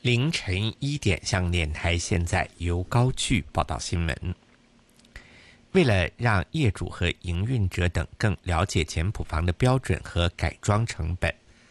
凌晨1点，向电台现在由高炬报道新闻。为了让业主和营运者等更了解简朴房的标准和改装成本，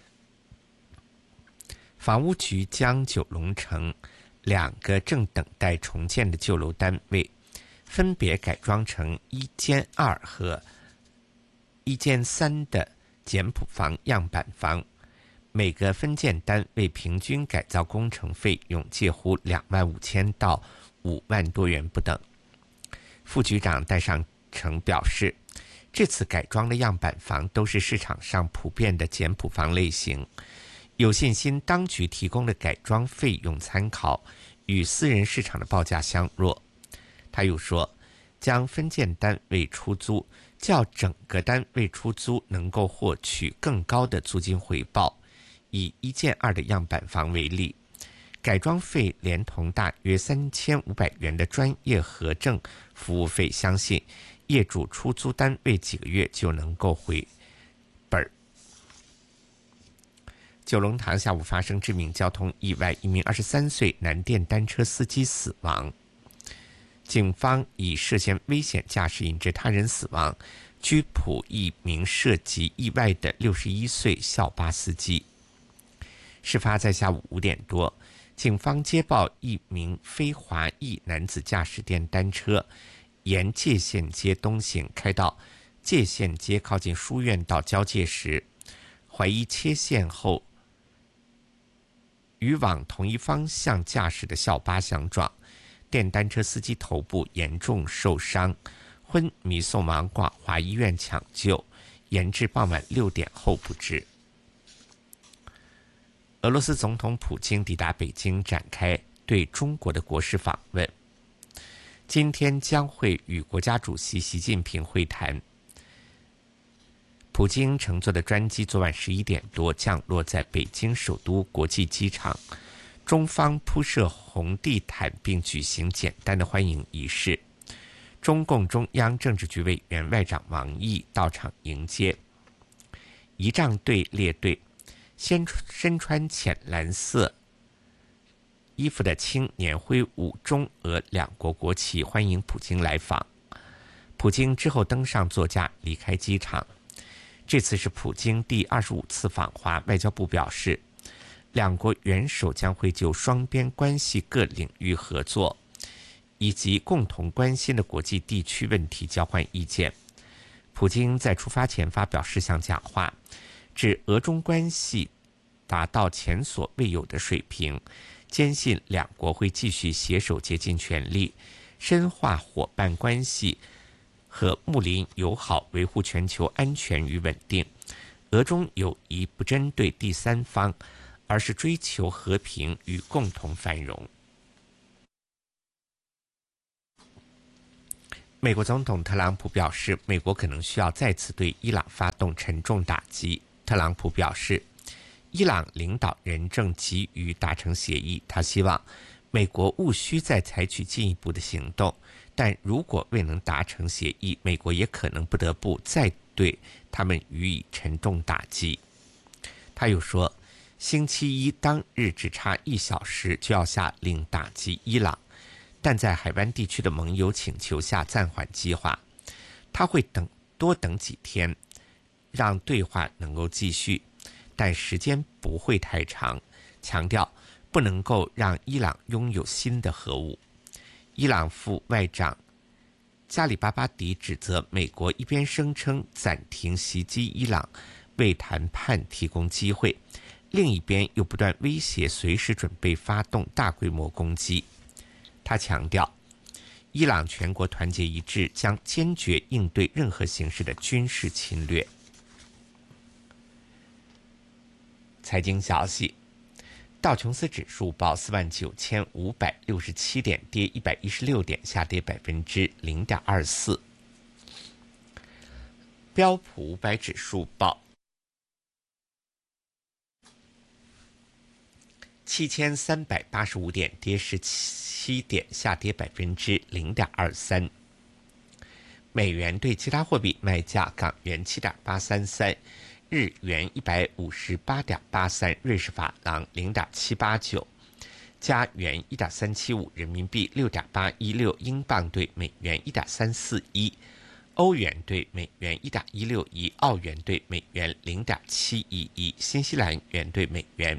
房屋局将九龙城2个正等待重建的旧楼单位分别改装成1间2和1间3的简朴房样板房，每个分件单位平均改造工程费用介乎25000到5万多元不等。副局长戴尚成表示，这次改装的样板房都是市场上普遍的简朴房类型，有信心当局提供的改装费用参考与私人市场的报价相若。他又说，将分件单位出租较整个单位出租能够获取更高的租金回报。以1间2的样板房为例，改装费连同大约3500元的专业核证服务费，相信业主出租单位几个月就能够回本。九龙塘下午发生致命交通意外，一名23岁男电单车司机死亡。警方以涉嫌危险驾驶引致他人死亡，拘捕一名涉及意外的61岁校巴司机。事发在下午5点多，警方接报一名非华裔男子驾驶电单车沿界限街东行，开到界限街靠近书院道交界时，怀疑切线后与往同一方向驾驶的校巴相撞，电单车司机头部严重受伤，昏迷送往广华医院抢救，延至傍晚6点后不治。俄罗斯总统普京抵达北京，展开对中国的国事访问。今天将会与国家主席习近平会谈。普京乘坐的专机昨晚11点多降落在北京首都国际机场，中方铺设红地毯并举行简单的欢迎仪式。中共中央政治局委员外长王毅到场迎接。仪仗队列队，身穿浅蓝色衣服的青年挥舞中俄2国国旗，欢迎普京来访。普京之后登上座驾离开机场。这次是普京第25次访华，外交部表示，2国元首将会就双边关系各领域合作以及共同关心的国际地区问题交换意见。普京在出发前发表10项讲话，指俄中关系达到前所未有的水平，坚信2国会继续携手竭尽全力，深化伙伴关系和睦邻友好，维护全球安全与稳定。俄中友谊不针对第三方，而是追求和平与共同繁荣。美国总统特朗普表示，美国可能需要再次对伊朗发动沉重打击。特朗普表示，伊朗领导人正急于达成协议，他希望美国务须再采取进一步的行动，但如果未能达成协议，美国也可能不得不再对他们予以沉重打击。他又说，星期一当日只差1小时就要下令打击伊朗，但在海湾地区的盟友请求下暂缓计划。他会多等几天，让对话能够继续，但时间不会太长，强调不能够让伊朗拥有新的核武。伊朗副外长加里巴巴迪指责美国一边声称暂停袭击伊朗为谈判提供机会，另一边又不断威胁随时准备发动大规模攻击。他强调，伊朗全国团结一致，将坚决应对任何形式的军事侵略。财经消息，道琼斯指数报49567点，跌116点，下跌0.24%。标普500指数报7385点，跌17点，下跌0.23%。美元对其他货币卖价：港元7.833，日元158.83，瑞士法郎0.789， 加元1.375，人民币6.816，英镑对美元1.341，欧元对美元1.161，澳元对美元0.711，新西兰元对美元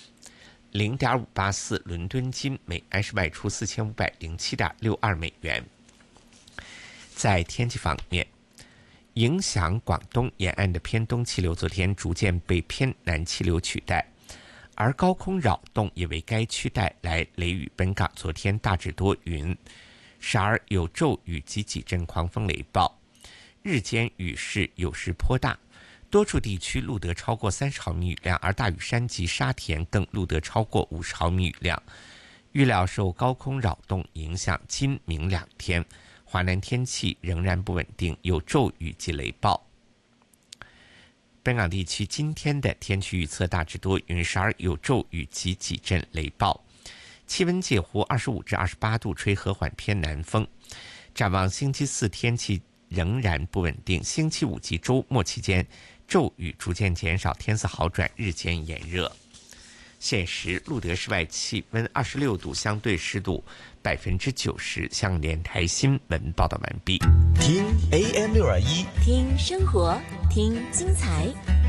0.584，伦敦金每安士卖出4507.62美元。在天气方面，影响广东沿岸的偏东气流昨天逐渐被偏南气流取代，而高空扰动也为该区带来雷雨。本港昨天大致多云，时而有骤雨及几阵狂风雷暴，日间雨势有时颇大，多处地区录得超过30毫米雨量，而大屿山及沙田更录得超过50毫米雨量。预料受高空扰动影响，今明2天华南天气仍然不稳定，有骤雨及雷暴。本港地区今天的天气预测大致多云，时而有骤雨及几阵雷暴，气温介乎25至28度，吹和缓偏南风。展望星期四天气仍然不稳定，星期五及周末期间骤雨逐渐减少，天色好转，日间炎热。现时录得室外气温26度，相对湿度90%。香港电台新闻报道完毕。 听 AM621， 听生活，听精彩。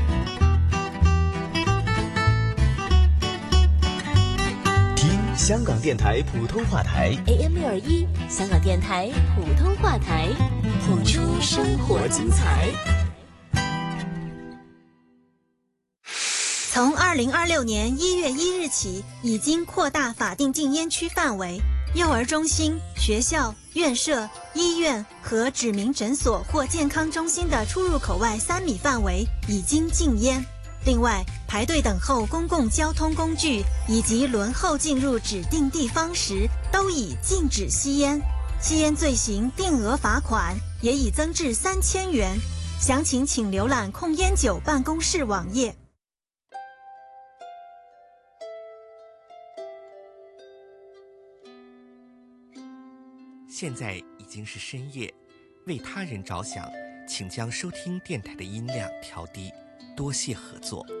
听香港电台普通话台 AM621，香港电台普通话台，谱出生活精彩。 从2026年1月1日起，已经扩大法定禁烟区范围，幼儿中心、学校、院舍、医院和指明诊所或健康中心的出入口外3米范围已经禁烟。另外，排队等候公共交通工具以及轮候进入指定地方时，都已禁止吸烟。吸烟罪行定额罚款也已增至3000元。详情请浏览控烟9办公室网页。 现在已经是深夜，为他人着想，请将收听电台的音量调低，多谢合作。